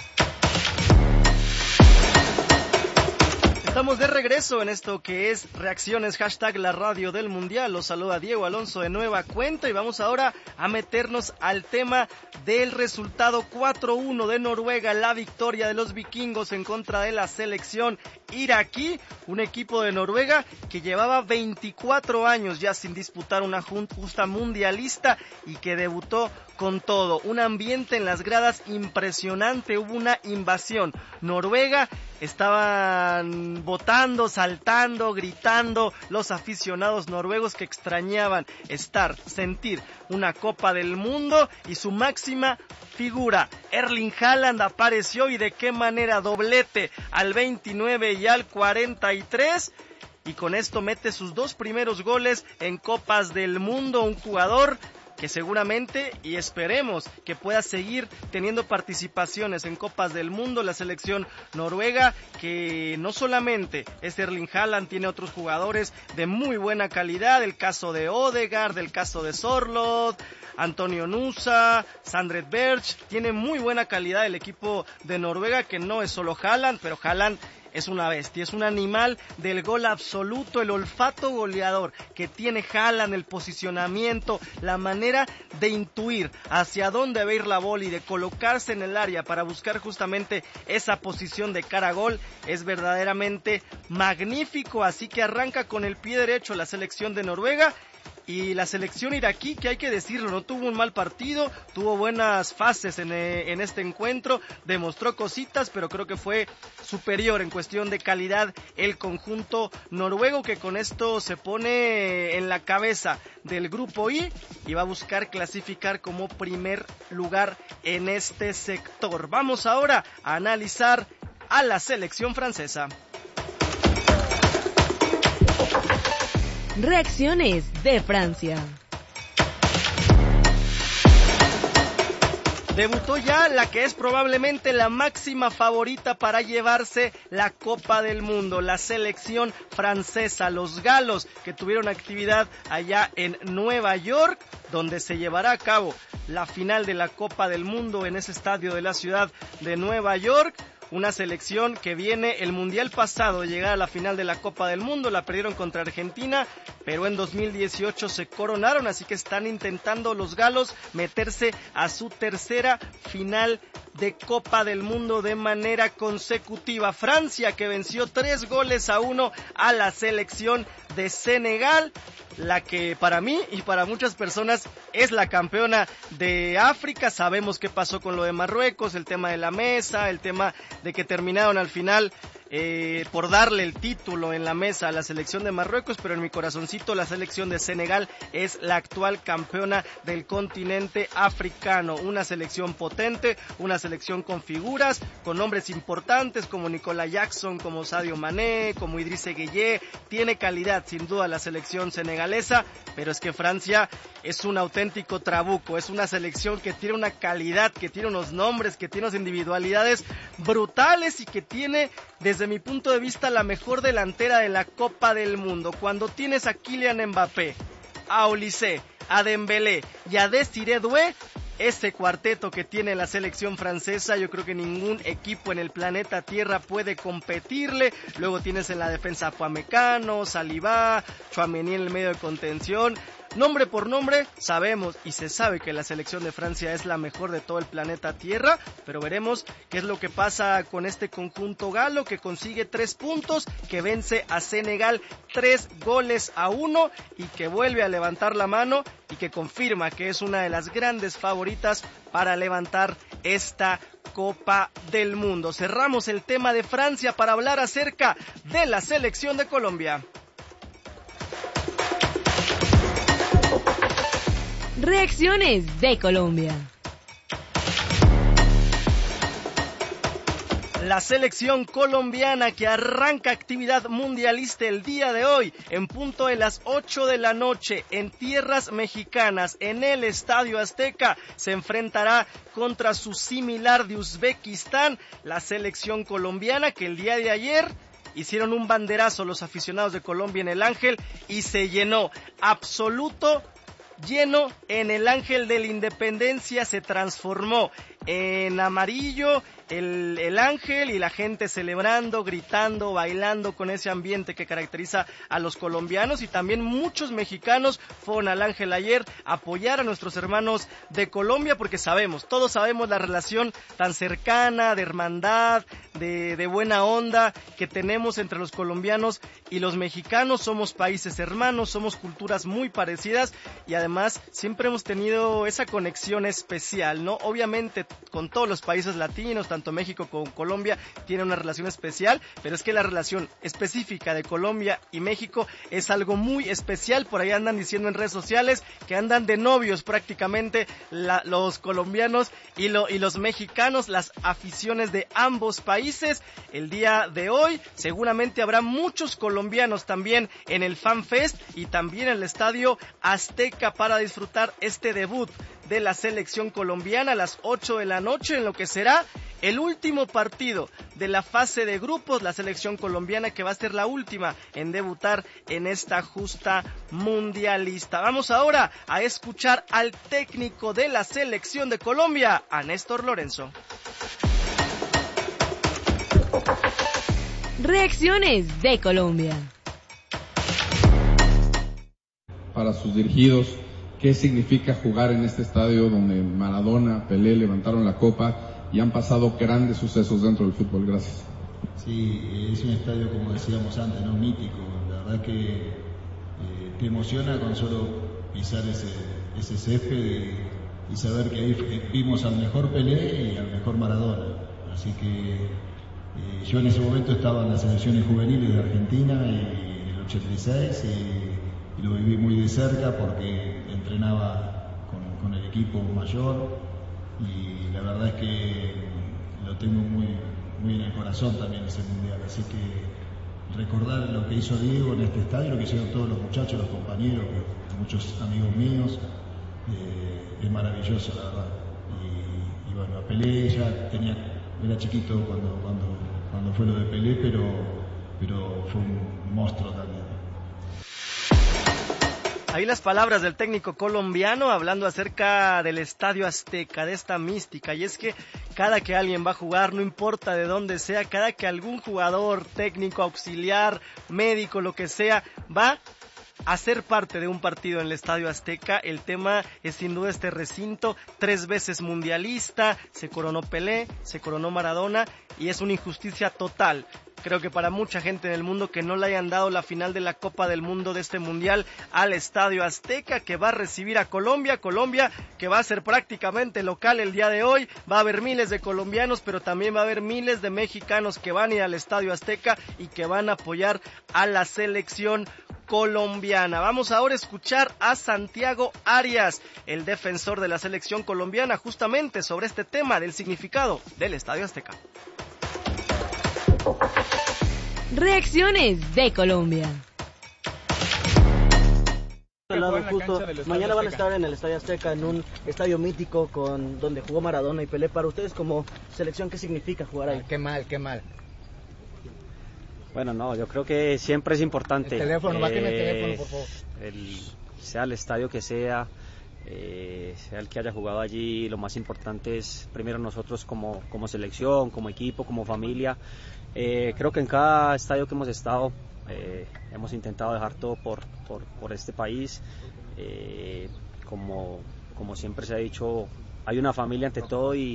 Estamos de regreso en esto que es Reacciones, hashtag La Radio del Mundial. Los saluda Diego Alonso de nueva cuenta y vamos ahora a meternos al tema del resultado cuatro uno de Noruega, la victoria de los vikingos en contra de la selección iraquí, un equipo de Noruega que llevaba veinticuatro años ya sin disputar una justa mundialista y que debutó con todo, un ambiente en las gradas impresionante, hubo una invasión. Noruega estaban votando, saltando, gritando los aficionados noruegos que extrañaban estar, sentir una Copa del Mundo, y su máxima figura, Erling Haaland, apareció, y de qué manera, doblete al veintinueve y al cuarenta y tres, y con esto mete sus dos primeros goles en Copas del Mundo, un jugador que seguramente y esperemos que pueda seguir teniendo participaciones en Copas del Mundo. La selección noruega, que no solamente es Erling Haaland, tiene otros jugadores de muy buena calidad, el caso de Odegaard, el caso de Sorloth, Antonio Nusa, Sandret Berg, tiene muy buena calidad el equipo de Noruega, que no es solo Haaland, pero Haaland es una bestia, es un animal del gol absoluto, el olfato goleador que tiene Haaland, el posicionamiento, la manera de intuir hacia dónde va a ir la bola y de colocarse en el área para buscar justamente esa posición de cara a gol, es verdaderamente magnífico. Así que arranca con el pie derecho la selección de Noruega. Y la selección iraquí, que hay que decirlo, no tuvo un mal partido, tuvo buenas fases en, eh, en este encuentro, demostró cositas, pero creo que fue superior en cuestión de calidad el conjunto noruego, que con esto se pone en la cabeza del grupo I y va a buscar clasificar como primer lugar en este sector. Vamos ahora a analizar a la selección francesa. Reacciones de Francia. Debutó ya la que es probablemente la máxima favorita para llevarse la Copa del Mundo, la selección francesa, los galos, que tuvieron actividad allá en Nueva York, donde se llevará a cabo la final de la Copa del Mundo en ese estadio de la ciudad de Nueva York. Una selección que viene el mundial pasado de llegar a la final de la Copa del Mundo, la perdieron contra Argentina, pero en dos mil dieciocho se coronaron, así que están intentando los galos meterse a su tercera final de Copa del Mundo de manera consecutiva. Francia, que venció tres goles a uno a la selección de Senegal, la que para mí y para muchas personas es la campeona de África. Sabemos qué pasó con lo de Marruecos, el tema de la mesa, el tema de que terminaron al final eh, por darle el título en la mesa a la selección de Marruecos, pero en mi corazoncito la selección de Senegal es la actual campeona del continente africano. Una selección potente, una selección con figuras, con nombres importantes como Nicolas Jackson, como Sadio Mané, como Idrissa Gueye. Tiene calidad sin duda la selección senegalesa, pero es que Francia es un auténtico trabuco, es una selección que tiene una calidad, que tiene unos nombres, que tiene unas individualidades brutales y que tiene, desde mi punto de vista, la mejor delantera de la Copa del Mundo. Cuando tienes a Kylian Mbappé, a Olise, a Dembélé y a Desiré Doué, este cuarteto que tiene la selección francesa, yo creo que ningún equipo en el planeta Tierra puede competirle. Luego tienes en la defensa a Upamecano, Saliba, Tchouaméni en el medio de contención. Nombre por nombre, sabemos y se sabe que la selección de Francia es la mejor de todo el planeta Tierra, pero veremos qué es lo que pasa con este conjunto galo, que consigue tres puntos, que vence a Senegal tres goles a uno y que vuelve a levantar la mano y que confirma que es una de las grandes favoritas para levantar esta Copa del Mundo. Cerramos el tema de Francia para hablar acerca de la selección de Colombia. Reacciones de Colombia. La selección colombiana, que arranca actividad mundialista el día de hoy en punto de las ocho de la noche en tierras mexicanas, en el Estadio Azteca, se enfrentará contra su similar de Uzbekistán, la selección colombiana, que el día de ayer hicieron un banderazo los aficionados de Colombia en el Ángel y se llenó absoluto lleno en el Ángel de la Independencia, se transformó en amarillo el, el Ángel y la gente celebrando, gritando, bailando con ese ambiente que caracteriza a los colombianos, y también muchos mexicanos fueron al Ángel ayer a apoyar a nuestros hermanos de Colombia, porque sabemos, todos sabemos la relación tan cercana, de hermandad, de, de buena onda que tenemos entre los colombianos y los mexicanos. Somos países hermanos, somos culturas muy parecidas y además siempre hemos tenido esa conexión especial, ¿no? Obviamente con todos los países latinos, tanto México como Colombia tienen una relación especial, pero es que la relación específica de Colombia y México es algo muy especial. Por ahí andan diciendo en redes sociales que andan de novios prácticamente la, los colombianos y, lo, y los mexicanos, las aficiones de ambos países. El día de hoy seguramente habrá muchos colombianos también en el Fan Fest y también en el Estadio Azteca para disfrutar este debut de la selección colombiana a las ocho de la noche, en lo que será el último partido de la fase de grupos, la selección colombiana que va a ser la última en debutar en esta justa mundialista. Vamos ahora a escuchar al técnico de la selección de Colombia, a Néstor Lorenzo. Reacciones de Colombia. Para sus dirigidos, ¿qué significa jugar en este estadio donde Maradona, Pelé levantaron la copa y han pasado grandes sucesos dentro del fútbol? Gracias. Sí, es un estadio, como decíamos antes, no mítico. La verdad que eh, te emociona con solo pisar ese, ese césped y, y saber que ahí vimos al mejor Pelé y al mejor Maradona. Así que eh, yo en ese momento estaba en las selecciones juveniles de Argentina y en el ochenta y seis y, y lo viví muy de cerca porque entrenaba con, con el equipo mayor y la verdad es que lo tengo muy, muy en el corazón también ese mundial, así que recordar lo que hizo Diego en este estadio, lo que hicieron todos los muchachos, los compañeros, muchos amigos míos, eh, es maravilloso la verdad. Y, y bueno, a Pelé ya tenía, era chiquito cuando, cuando, cuando fue lo de Pelé, pero, pero fue un monstruo también. Ahí las palabras del técnico colombiano hablando acerca del Estadio Azteca, de esta mística, y es que cada que alguien va a jugar, no importa de dónde sea, cada que algún jugador, técnico, auxiliar, médico, lo que sea, va a ser parte de un partido en el Estadio Azteca, el tema es sin duda este recinto, tres veces mundialista, se coronó Pelé, se coronó Maradona, y es una injusticia total. Creo que para mucha gente en el mundo que no le hayan dado la final de la Copa del Mundo de este Mundial al Estadio Azteca, que va a recibir a Colombia, Colombia que va a ser prácticamente local el día de hoy, va a haber miles de colombianos, pero también va a haber miles de mexicanos que van a ir al Estadio Azteca y que van a apoyar a la selección colombiana. Vamos ahora a escuchar a Santiago Arias, el defensor de la selección colombiana, justamente sobre este tema del significado del Estadio Azteca. Reacciones de Colombia. Justo, mañana van a estar en el Estadio Azteca, en un estadio mítico con donde jugó Maradona y Pelé. Para ustedes como selección, ¿qué significa jugar ahí? Qué mal, qué mal. Bueno, no, yo creo que siempre es importante. El teléfono, eh, bájeme el teléfono, por favor. El, sea el estadio que sea, eh, sea el que haya jugado allí, lo más importante es primero nosotros como, como selección, como equipo, como familia. Eh, creo que en cada estadio que hemos estado eh, hemos intentado dejar todo por, por, por este país. Eh, como, como siempre se ha dicho, hay una familia ante todo y,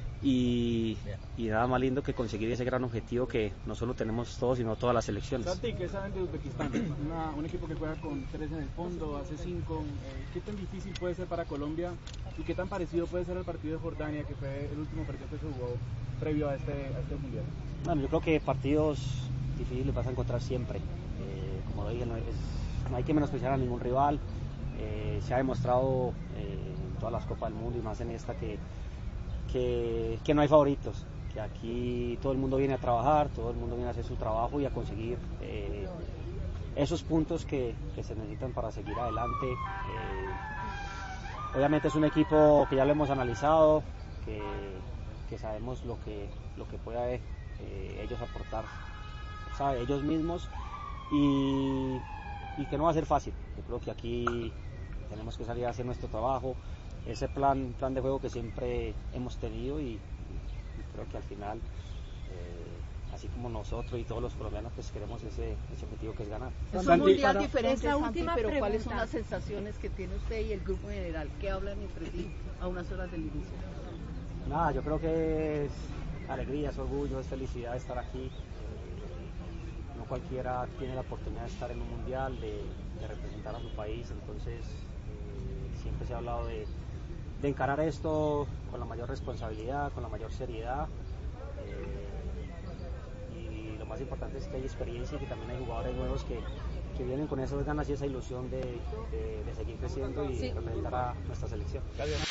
y, y nada más lindo que conseguir ese gran objetivo que no solo tenemos todos, sino todas las selecciones. Santi, ¿qué saben de Uzbekistán? Una, un equipo que juega con tres en el fondo, hace cinco. Eh, ¿Qué tan difícil puede ser para Colombia y qué tan parecido puede ser el partido de Jordania, que fue el último partido que se jugó previo a este, a este mundial? Bueno, yo creo que partidos difíciles vas a encontrar siempre. Eh, como lo dije, no, es, no hay que menospreciar a ningún rival. Eh, se ha demostrado eh, en todas las Copas del Mundo y más en esta que, que, que no hay favoritos. Que aquí todo el mundo viene a trabajar, todo el mundo viene a hacer su trabajo y a conseguir eh, esos puntos que, que se necesitan para seguir adelante. Eh, obviamente es un equipo que ya lo hemos analizado, que, que sabemos lo que, lo que puede Eh, ellos aportar, ¿sabe? Ellos mismos y, y que no va a ser fácil. Yo creo que aquí tenemos que salir a hacer nuestro trabajo, ese plan, plan de juego que siempre hemos tenido y, y creo que al final eh, así como nosotros y todos los colombianos pues queremos ese, ese objetivo que es ganar. Es un mundial diferente, Santi, última pero pregunta. ¿cuáles son las sensaciones que tiene usted y el grupo en general? ¿Qué hablan entre sí a unas horas del inicio? Nada, yo creo que es alegría, es orgullo, es felicidad de estar aquí. Eh, no cualquiera tiene la oportunidad de estar en un mundial, de, de representar a su país, entonces eh, siempre se ha hablado de, de encarar esto con la mayor responsabilidad, con la mayor seriedad. Eh, y lo más importante es que hay experiencia y que también hay jugadores nuevos que, que vienen con esas ganas y esa ilusión de, de, de seguir creciendo y sí. representar a nuestra selección.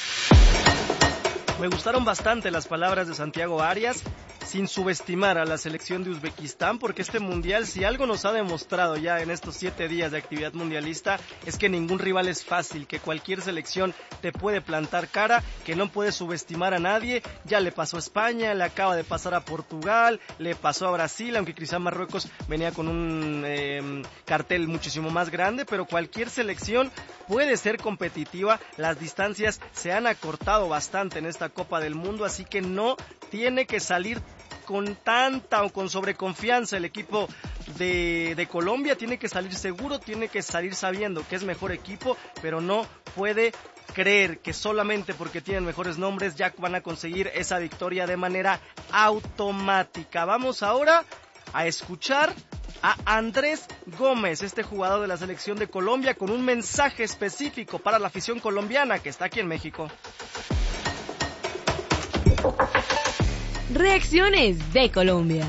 Me gustaron bastante las palabras de Santiago Arias, sin subestimar a la selección de Uzbekistán, porque este mundial, si algo nos ha demostrado ya en estos siete días de actividad mundialista, es que ningún rival es fácil, que cualquier selección te puede plantar cara, que no puedes subestimar a nadie. Ya le pasó a España, le acaba de pasar a Portugal, le pasó a Brasil, aunque quizá Marruecos venía con un eh, cartel muchísimo más grande, pero cualquier selección puede ser competitiva. Las distancias se han acortado bastante en esta Copa del Mundo, así que no tiene que salir con tanta o con sobreconfianza el equipo de, de Colombia. Tiene que salir seguro, tiene que salir sabiendo que es mejor equipo, pero no puede creer que solamente porque tienen mejores nombres ya van a conseguir esa victoria de manera automática. Vamos ahora a escuchar a Andrés Gómez, este jugador de la selección de Colombia, con un mensaje específico para la afición colombiana que está aquí en México. Reacciones de Colombia.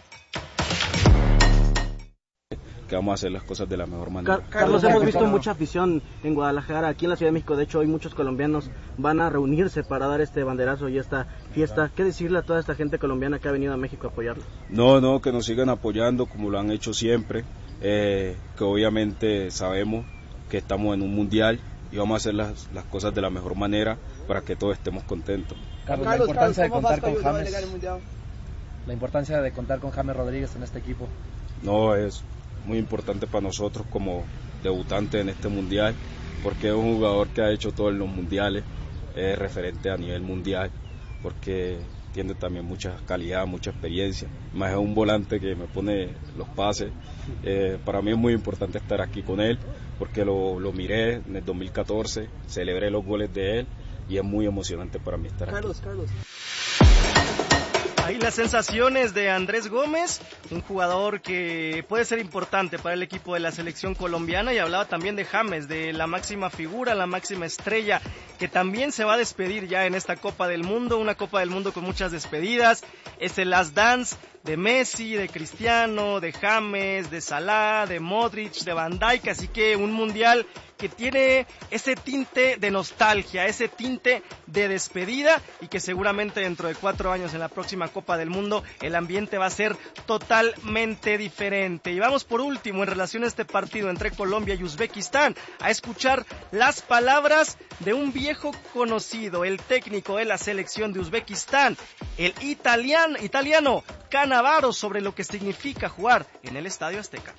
Que vamos a hacer las cosas de la mejor manera. Car Carlos, hemos visto mucha afición en Guadalajara, aquí en la Ciudad de México. De hecho, hoy muchos colombianos van a reunirse para dar este banderazo y esta fiesta. ¿Qué decirle a toda esta gente colombiana que ha venido a México a apoyarlo? No, no, que nos sigan apoyando como lo han hecho siempre, eh, que obviamente sabemos que estamos en un mundial y vamos a hacer las, las cosas de la mejor manera para que todos estemos contentos. Carlos, la importancia de contar con James, la importancia de contar con James Rodríguez en este equipo. No, es muy importante para nosotros como debutantes en este mundial, porque es un jugador que ha hecho todo en los mundiales, es referente a nivel mundial, porque tiene también mucha calidad, mucha experiencia, más es un volante que me pone los pases. Eh, para mí es muy importante estar aquí con él, porque lo, lo miré en el dos mil catorce, celebré los goles de él y es muy emocionante para mí estar Carlos, aquí. Carlos. Ahí las sensaciones de Andrés Gómez, un jugador que puede ser importante para el equipo de la selección colombiana, y hablaba también de James, de la máxima figura, la máxima estrella, que también se va a despedir ya en esta Copa del Mundo, una Copa del Mundo con muchas despedidas. Es el last dance de Messi, de Cristiano, de James, de Salah, de Modric, de Van Dijk, así que un mundial que tiene ese tinte de nostalgia, ese tinte de despedida, y que seguramente dentro de cuatro años en la próxima Copa del Mundo el ambiente va a ser totalmente diferente. Y vamos por último en relación a este partido entre Colombia y Uzbekistán a escuchar las palabras de un viejo conocido, el técnico de la selección de Uzbekistán, el italiano, italiano Cannavaro, sobre lo que significa jugar en el Estadio Azteca.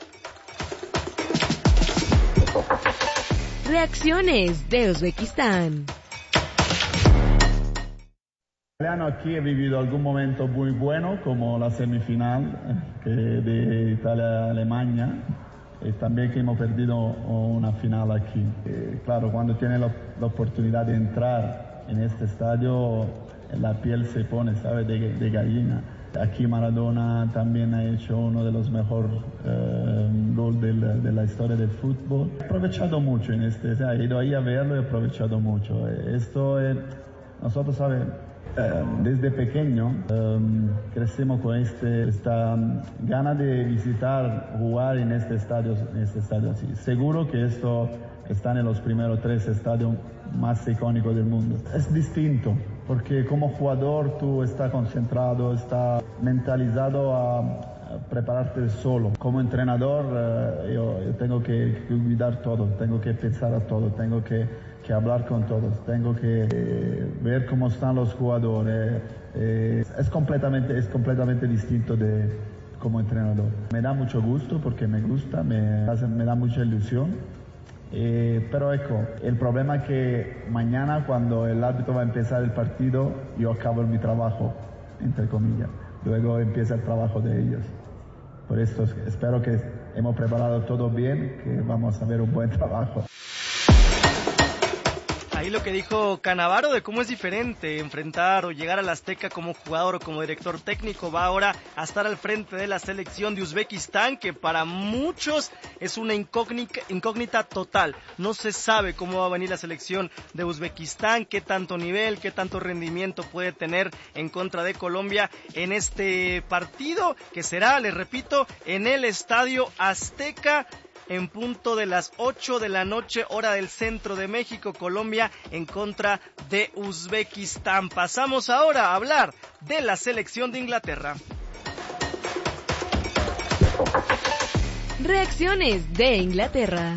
Reacciones de Uzbekistán. Aquí he vivido algún momento muy bueno, como la semifinal que de Italia-Alemania, y también que hemos perdido una final aquí. Eh, claro, cuando tienes la, la oportunidad de entrar en este estadio, la piel se pone, ¿sabes?, de, de gallina. Aquí Maradona también ha hecho uno de los mejores eh, goles de, de la historia del fútbol. He aprovechado mucho en este, o sea, he ido ahí a verlo y he aprovechado mucho. Esto, eh, nosotros, ¿sabes? Eh, desde pequeño eh, crecemos con este, esta um, gana de visitar, jugar en este estadio, en este estadio así. Seguro que esto está en los primeros tres estadios más icónicos del mundo. Es distinto, porque como jugador tú estás concentrado, estás mentalizado a prepararte solo. Como entrenador eh, yo, yo tengo que cuidar todo, tengo que pensar a todo, tengo que, que hablar con todos, tengo que eh, ver cómo están los jugadores. Eh, es, completamente, es completamente distinto de como entrenador. Me da mucho gusto porque me gusta, me, me da mucha ilusión. Eh, pero eco, el problema es que mañana cuando el árbitro va a empezar el partido, yo acabo mi trabajo, entre comillas. Luego empieza el trabajo de ellos. Por esto espero que hemos preparado todo bien, que vamos a ver un buen trabajo. Ahí lo que dijo Cannavaro de cómo es diferente enfrentar o llegar al Azteca como jugador o como director técnico, va ahora a estar al frente de la selección de Uzbekistán, que para muchos es una incógnita, incógnita total. No se sabe cómo va a venir la selección de Uzbekistán, qué tanto nivel, qué tanto rendimiento puede tener en contra de Colombia en este partido, que será, les repito, en el Estadio Azteca, en punto de las ocho de la noche, hora del centro de México. Colombia en contra de Uzbekistán. Pasamos ahora a hablar de la selección de Inglaterra. Reacciones de Inglaterra.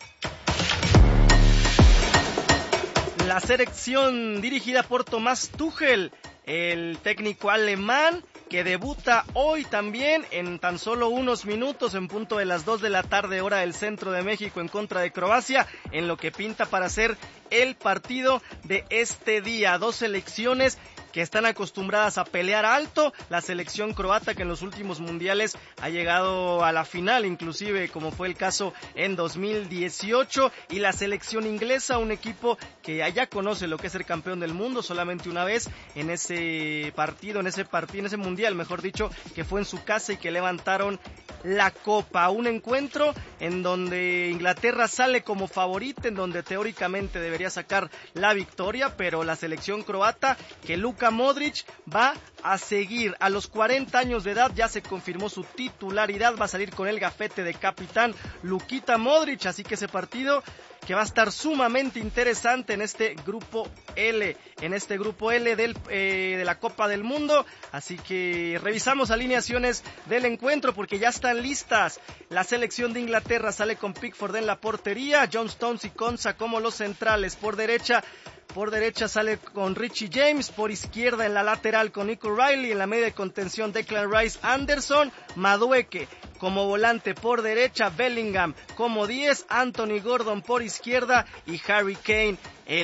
La selección dirigida por Thomas Tuchel, el técnico alemán, que debuta hoy también en tan solo unos minutos, en punto de las dos de la tarde, hora del centro de México, en contra de Croacia, en lo que pinta para ser el partido de este día. Dos selecciones que están acostumbradas a pelear alto, la selección croata que en los últimos mundiales ha llegado a la final, inclusive como fue el caso en dos mil dieciocho, y la selección inglesa, un equipo que ya conoce lo que es ser campeón del mundo solamente una vez en ese partido, en ese partido, en ese mundial, mejor dicho, que fue en su casa y que levantaron la copa. Un encuentro en donde Inglaterra sale como favorita, en donde teóricamente debería sacar la victoria, pero la selección croata, que Luka Modric va a seguir a los cuarenta años de edad, ya se confirmó su titularidad, va a salir con el gafete de capitán Lukita Modric, así que ese partido que va a estar sumamente interesante en este grupo L, en este grupo L del, eh, de la Copa del Mundo. Así que revisamos alineaciones del encuentro porque ya están listas. La selección de Inglaterra sale con Pickford en la portería, John Stones y Konsa como los centrales. Por derecha, por derecha sale con Richie James, por izquierda en la lateral con Nico Riley, en la media de contención Declan Rice, Anderson, Madueke como volante por derecha, Bellingham como diez, Anthony Gordon por izquierda y Harry Kane,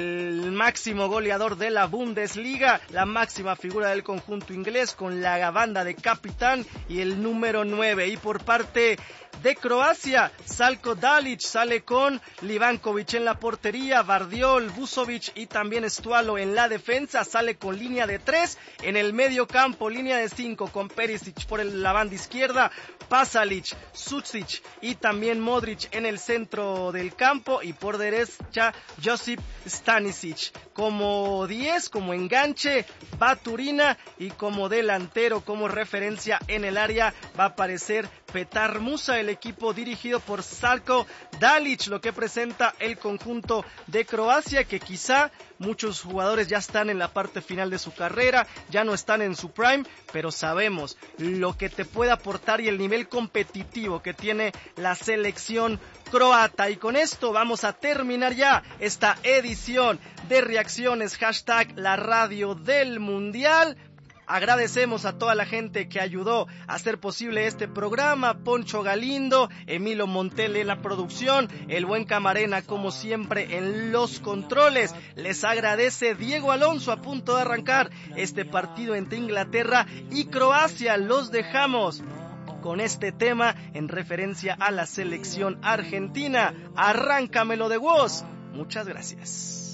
el máximo goleador de la Bundesliga, la máxima figura del conjunto inglés, con la banda de capitán y el número nueve. Y por parte de Croacia, Salko Dalic sale con Livankovic en la portería, Vardiol, Vusovic y también Stualo en la defensa, sale con línea de tres, en el medio campo línea de cinco con Perisic por el, la banda izquierda, Pasalic, Sucic y también Modric en el centro del campo, y por derecha Josip Stanisic como diez, como enganche Baturina, y como delantero, como referencia en el área, va a aparecer Petar Musa, el equipo dirigido por Salko Dalic, lo que presenta el conjunto de Croacia, que quizá muchos jugadores ya están en la parte final de su carrera, ya no están en su prime, pero sabemos lo que te puede aportar y el nivel competitivo que tiene la selección croata. Y con esto vamos a terminar ya esta edición de reacciones, hashtag la radio del mundial. Agradecemos a toda la gente que ayudó a hacer posible este programa, Poncho Galindo, Emilio Montel en la producción, el buen Camarena como siempre en los controles. Les agradece Diego Alonso, a punto de arrancar este partido entre Inglaterra y Croacia. Los dejamos con este tema en referencia a la selección argentina. Arráncamelo de voz. Muchas gracias.